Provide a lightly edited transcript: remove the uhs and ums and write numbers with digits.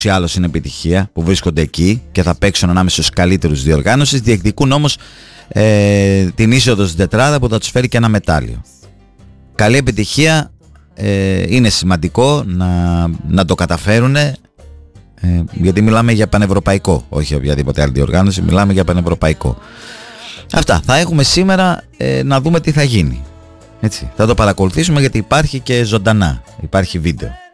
ή άλλως είναι επιτυχία, που βρίσκονται εκεί και θα παίξουν ανάμεσα στους καλύτερους διοργάνωσης, διεκδικούν όμως την είσοδο στην τετράδα που θα τους φέρει και ένα μετάλλιο. Καλή επιτυχία, είναι σημαντικό να το καταφέρουν, γιατί μιλάμε για πανευρωπαϊκό, όχι οποιαδήποτε άλλη διοργάνωση, μιλάμε για πανευρωπαϊκό. Αυτά θα έχουμε σήμερα, να δούμε τι θα γίνει. Έτσι, θα το παρακολουθήσουμε γιατί υπάρχει και ζωντανά, υπάρχει βίντεο.